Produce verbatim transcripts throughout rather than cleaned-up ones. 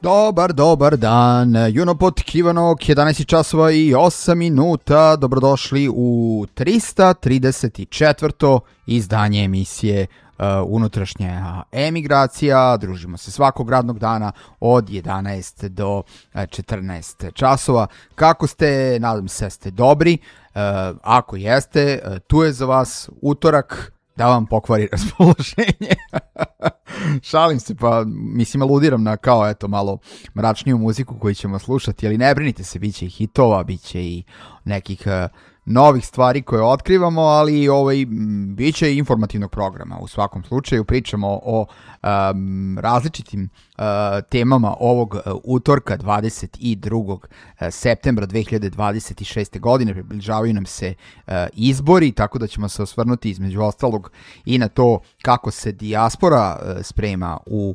Dobar, dobar dan, Junopot Kivanok, jedanaest časova i osam minuta, dobrodošli u trista trideset četvrto izdanje emisije uh, Unutrašnja emigracija. Družimo se svakog radnog dana od jedanaest do četrnaest časova. Kako ste? Nadam se ste dobri. Uh, ako jeste, uh, tu je za vas utorak da vam pokvari raspoloženje. Šalim se, pa mislim aludiram na kao eto malo mračniju muziku koju ćemo slušati, ali ne brinite se, bit će i hitova, bit će i nekih uh, novih stvari koje otkrivamo, ali ovaj, bit će i informativnog programa. U svakom slučaju pričamo o um, različitim uh, temama ovog uh, utorka dvadeset drugog septembra dve hiljade dvadeset šeste. godine. Približavaju nam se uh, izbori, tako da ćemo se osvrnuti između ostalog i na to kako se dijaspora uh, sprema u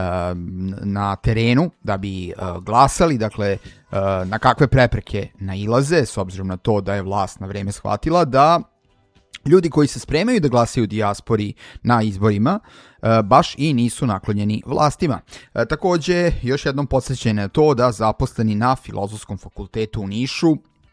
na terenu da bi uh, glasali, dakle uh, na kakve prepreke nailaze, s obzirom na to da je vlast na vreme shvatila da ljudi koji se spremaju da glasaju u dijaspori na izborima uh, baš i nisu naklonjeni vlastima. Uh, takođe, još jednom podsjećanje na to da zaposleni na Filozofskom fakultetu u Nišu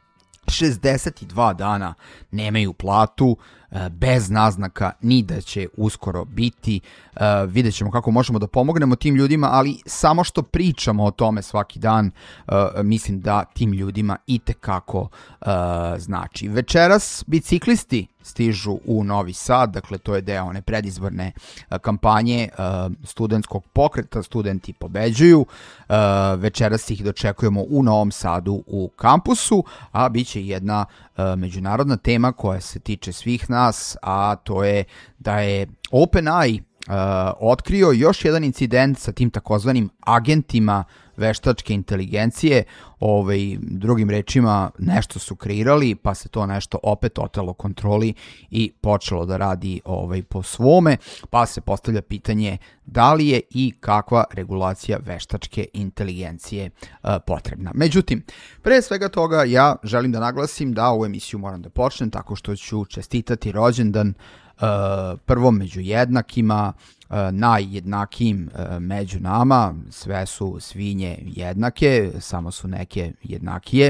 šezdeset dva dana nemaju platu, bez naznaka ni da će uskoro biti. Uh, vidjet ćemo kako možemo da pomognemo tim ljudima, ali samo što pričamo o tome svaki dan, uh, mislim da tim ljudima itekako uh, znači. Večeras biciklisti stižu u Novi Sad, dakle to je deo one predizborne uh, kampanje uh, studentskog pokreta, studenti pobeđuju. Uh, večeras ih dočekujemo u Novom Sadu u kampusu, a bit će jedna uh, međunarodna tema koja se tiče svih nas, a to je da je OpenAI uh, otkrio još jedan incident sa tim takozvanim agentima veštačke inteligencije. Ovaj, drugim rečima, nešto su kreirali, pa se to nešto opet otelo kontroli i počelo da radi ovaj, po svome, pa se postavlja pitanje da li je i kakva regulacija veštačke inteligencije uh, potrebna. Međutim, pre svega toga ja želim da naglasim da ovu emisiju moram da počnem tako što ću čestitati rođendan Uh, prvom među jednakima, uh, najjednakijim uh, među nama. Sve su svinje jednake, samo su neke jednakije.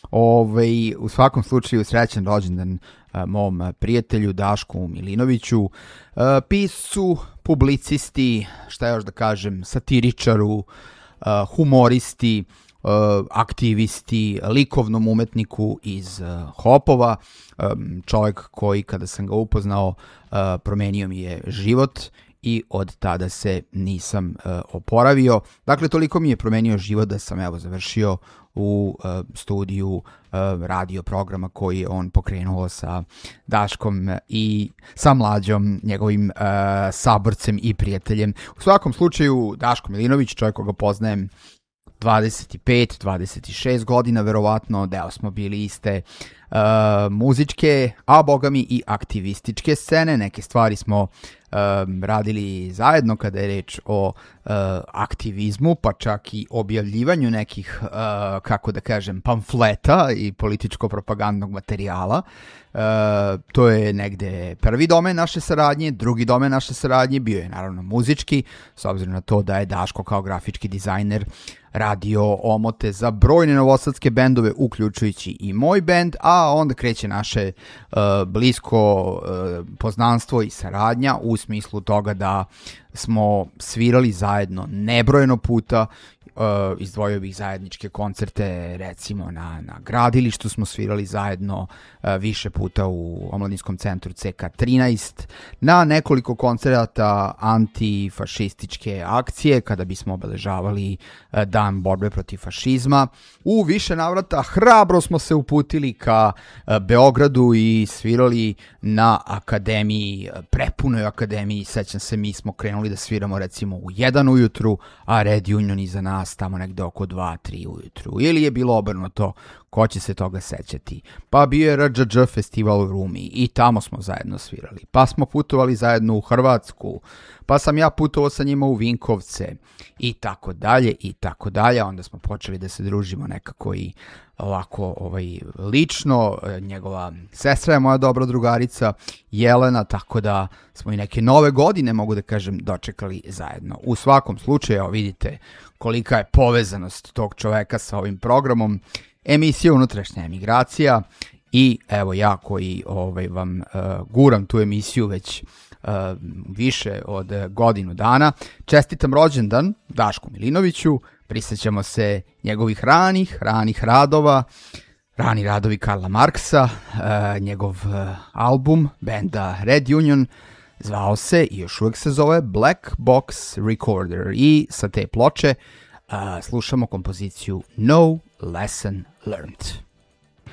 Ovaj, u svakom slučaju srećan rođendan uh, mom prijatelju Dašku Milinoviću, uh, piscu, publicisti, šta još da kažem, satiričaru, uh, humoristi, Uh, aktivisti, likovnom umetniku iz uh, Hopova, um, čovjek koji kada sam ga upoznao uh, promenio mi je život i od tada se nisam uh, oporavio. Dakle, toliko mi je promenio život da sam evo završio u uh, studiju uh, radio programa koji je on pokrenuo sa Daškom i sa Mlađom, njegovim uh, saborcem i prijateljem. U svakom slučaju, Daško Milinović, čovjek koga poznajem dvadeset pet dvadeset šest godina, verovatno deo smo bili iste uh, muzičke, a bogami i aktivističke scene. Neke stvari smo uh, radili zajedno kada je reč o uh, aktivizmu, pa čak i objavljivanju nekih, uh, kako da kažem, pamfleta i političko-propagandnog materijala. Uh, to je negde prvi domen naše saradnje. Drugi domen naše saradnje bio je naravno muzički, s obzirom na to da je Daško kao grafički dizajner radio omote za brojne novosadske bendove, uključujući i moj bend, a onda kreće naše uh, blisko uh, poznanstvo i saradnja u smislu toga da smo svirali zajedno nebrojeno puta. Uh, izdvojio bih zajedničke koncerte, recimo na, na gradilištu smo svirali zajedno, uh, više puta u omladinskom centru C K trinaest, na nekoliko koncerata antifašističke akcije kada bismo obeležavali uh, dan borbe protiv fašizma. U više navrata hrabro smo se uputili ka uh, Beogradu i svirali na akademiji, prepunoj akademiji. Sećam se, mi smo krenuli da sviramo recimo u jedan ujutru, a Red Union iza nas tamo negde oko dva tri ujutru. Ili je bilo obrnuto, ko će se toga sećati. Pa bio je R Đ Đ festival u Rumi i tamo smo zajedno svirali. Pa smo putovali zajedno u Hrvatsku, pa sam ja putovao sa njima u Vinkovce i tako dalje i tako dalje. Onda smo počeli da se družimo nekako i ovako ovaj, lično, njegova sestra je moja dobra drugarica Jelena, tako da smo i neke nove godine, mogu da kažem, dočekali zajedno. U svakom slučaju, evo vidite kolika je povezanost tog čoveka sa ovim programom, emisija Unutrašnja emigracija, i evo ja koji ovaj, vam uh, guram tu emisiju već uh, više od godinu dana. Čestitam rođendan Dašku Milinoviću, prisjećamo se njegovih ranih, ranih radova, rani radovi Karla Marksa, uh, njegov uh, album benda Red Union zvao se i još uvijek se zove Black Box Recorder, i sa te ploče uh, slušamo kompoziciju No Lesson Learned.